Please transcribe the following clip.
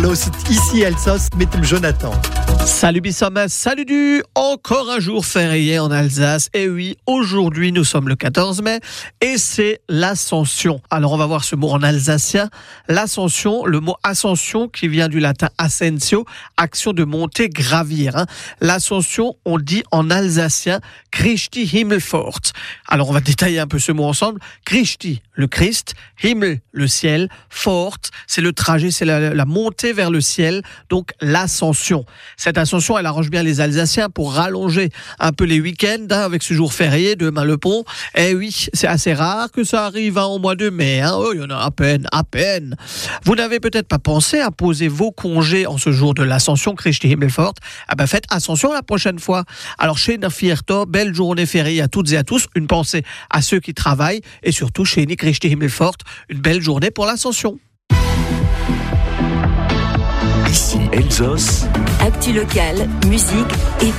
ici Elsos, mettez Jonathan. Salut Bissom, salut du, encore un jour férié en Alsace. Et oui, aujourd'hui nous sommes le 14 mai et c'est l'Ascension. Alors on va voir ce mot en alsacien. L'Ascension, le mot ascension qui vient du latin ascensio, action de monter, gravir. L'Ascension, on dit en alsacien Christi Himmelfahrt. Alors on va détailler un peu ce mot ensemble. Christi, le Christ, Himmel, le ciel, Fahrt, c'est le trajet, c'est la montée vers le ciel, donc l'Ascension. Cette ascension, elle arrange bien les Alsaciens pour rallonger un peu les week-ends avec ce jour férié, demain le pont. Et oui, c'est assez rare que ça arrive au mois de mai. Oh, il y en a à peine. Vous n'avez peut-être pas pensé à poser vos congés en ce jour de l'Ascension, Christi Himmelfahrt. Faites Ascension la prochaine fois. Alors chez Nafierto, belle journée fériée à toutes et à tous. Une pensée à ceux qui travaillent et surtout chez Christi Himmelfahrt, une belle journée pour l'Ascension. Ici Elsos. Actu locale, musique et